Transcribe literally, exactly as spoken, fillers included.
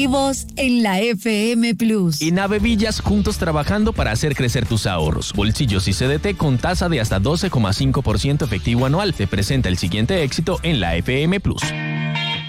en la F M Plus. Y Nave Villas, juntos trabajando para hacer crecer tus ahorros. Bolsillos y C D T con tasa de hasta doce coma cinco por ciento efectivo anual. Te presenta el siguiente éxito en la F M Plus.